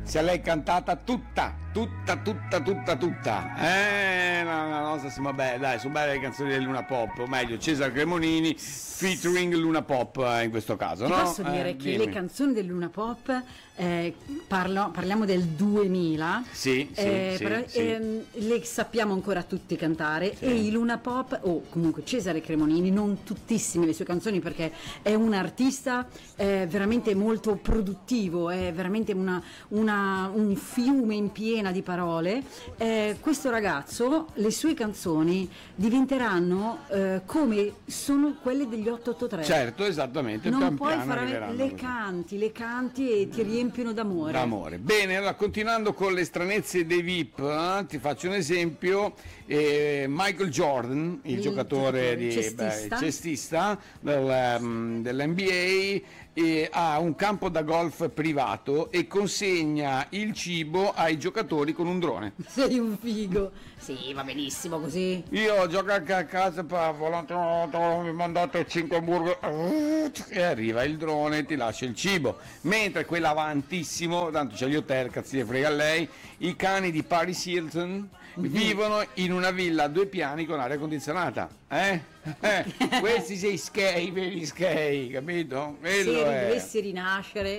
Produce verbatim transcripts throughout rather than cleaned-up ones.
se lei cantata tutta, tutta, tutta, tutta, tutta. Eh, la, la nostra, sì, vabbè, dai, sono belle le canzoni del Luna Pop, o meglio, Cesare Cremonini featuring Luna Pop eh, in questo caso, Ti no? posso dire eh, che dimmi. le canzoni del Luna Pop, eh, parlo, parliamo del duemila, Sì, sì, eh, sì, però, sì. ehm, le sappiamo ancora tutti cantare, Sì. e i Luna Pop, o comunque Cesare Cremonini, non tuttissime le sue canzoni perché è un artista eh, veramente molto produttivo, è veramente una, una, un fiume in piena di parole. Eh, questo ragazzo, le sue canzoni diventeranno eh, come sono quelle degli otto otto tre. Certo, esattamente, Non pian puoi piano fare, arriveranno le così. canti, le canti e ti riempiono d'amore. D'amore. Bene, allora continuando con le stranezze dei V I P, eh, ti faccio un esempio. eh, Michael Jordan, il, Il giocatore giocatore, di cestista. beh, cestista del, um, dell'N B A, eh, ha un campo da golf privato e consegna il cibo ai giocatori con un drone. Sei un figo. Sì, va benissimo così. Io gioco anche a casa, per volante, mi mandate cinque hamburger e arriva il drone e ti lascia il cibo, mentre quello avantissimo, tanto c'è gli hotel, cazzi ne frega a lei, i cani di Paris Hilton vivono in una villa a due piani con aria condizionata, eh? Eh, questi sei skei, veri skei, capito? Quello Se è. dovessi rinascere,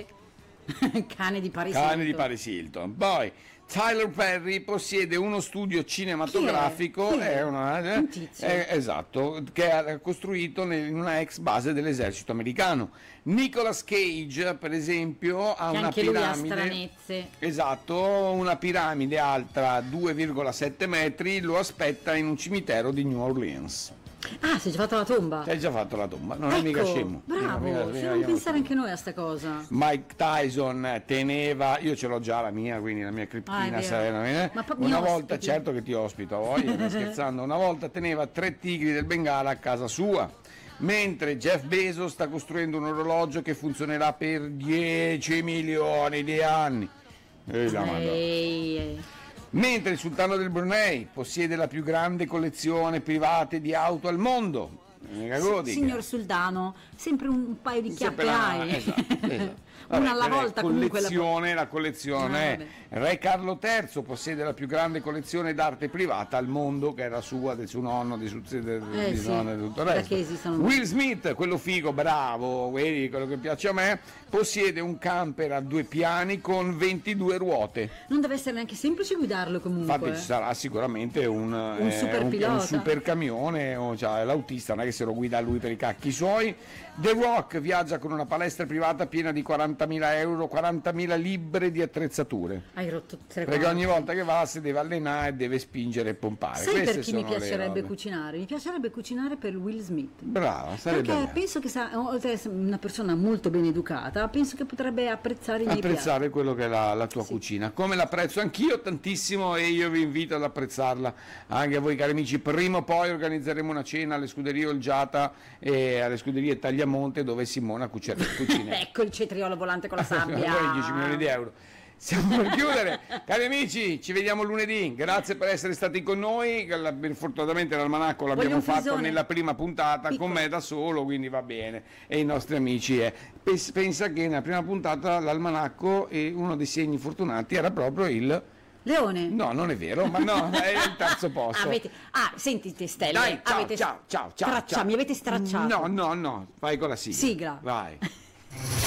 cane di Paris Cane di Hilton. Paris Hilton. Poi Tyler Perry possiede uno studio cinematografico, Chi è? Chi è? è una, eh, Un tizio. è- esatto, che ha costruito nel- in una ex base dell'esercito americano. Nicolas Cage, per esempio, ha Che una anche lui ha piramide. stranezze. Esatto, una piramide alta due virgola sette metri, lo aspetta in un cimitero di New Orleans. Ah, si è già fatto la tomba. Hai già fatto la tomba, non è Ecco, mica scemo. bravo, Mica- mica- se mica- non mica- pensare anche noi a sta cosa. Mike Tyson teneva, io ce l'ho già la mia, quindi la mia Ah, è criptina vero. serena, Ma poi mi una ospiti? volta, certo che ti ospito, a voglia, sto scherzando, una volta teneva tre tigri del Bengala a casa sua, mentre Jeff Bezos sta costruendo un orologio che funzionerà per dieci milioni di anni. E la Madonna. Ehi, Mentre il sultano del Brunei possiede la più grande collezione private di auto al mondo. Mica godica. signor Soldano, sempre un paio di chiappe Sempre la- hai. esatto, esatto. Una alla Vabbè, la volta comunque. La... collezione, la collezione Ah, è vabbè. Re Carlo terzo possiede la più grande collezione d'arte privata al mondo, che era sua, del suo nonno, di, suo, del, Eh, di sì, nonno e tutto il da resto. che esistono. Will Smith, quello figo, bravo, vedi, quello che piace a me, possiede un camper a due piani con ventidue ruote. Non deve essere neanche semplice guidarlo comunque. Infatti ci sarà sicuramente un, Un eh, super un, pilota. un super camione, o cioè, l'autista non è che se lo guida lui per i cacchi suoi. The Rock viaggia con una palestra privata piena di quarantamila euro, quarantamila libbre di attrezzature. Hai rotto tre Perché quarti. ogni volta che va si deve allenare e deve spingere e pompare. Sai Queste per chi mi sono le piacerebbe robe. cucinare? Mi piacerebbe cucinare per Will Smith. Brava, sarebbe Perché bello. penso che sa, oltre ad essere una persona molto ben educata, penso che potrebbe apprezzare i miei Apprezzare quello che è la, la tua Sì. cucina, come l'apprezzo anch'io tantissimo, e io vi invito ad apprezzarla anche a voi cari amici. Prima o poi organizzeremo una cena alle scuderie Olgiata e alle scuderie Tagliamonte, dove Simona cucina. piatti. cucina. Ecco il cetriolo volante con la sabbia. Poi dieci milioni di euro. Siamo per chiudere, cari amici, ci vediamo lunedì, grazie per essere stati con noi. La- Fortunatamente l'almanacco l'abbiamo un fatto frisone? nella prima puntata Piccolo. con me da solo, quindi va bene, e i nostri amici è. Pens- pensa che nella prima puntata l'almanacco, e uno dei segni fortunati era proprio il... Leone. No, non è vero, ma no, è il terzo posto. Avete... Ah, sentite stelle. Dai, ciao, avete... ciao, ciao, ciao, Straccia- ciao. Mi avete stracciato. No, no, no, vai con la sigla. Sigla. Vai.